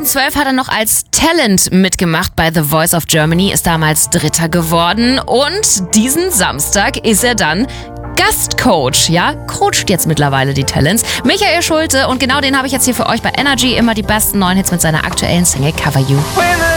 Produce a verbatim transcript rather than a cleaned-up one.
zweitausendzwölf hat er noch als Talent mitgemacht bei The Voice of Germany, ist damals Dritter geworden und diesen Samstag ist er dann Gastcoach, ja, coacht jetzt mittlerweile die Talents. Michael Schulte und genau den habe ich jetzt hier für euch bei Energy, immer die besten neuen Hits mit seiner aktuellen Single Cover You.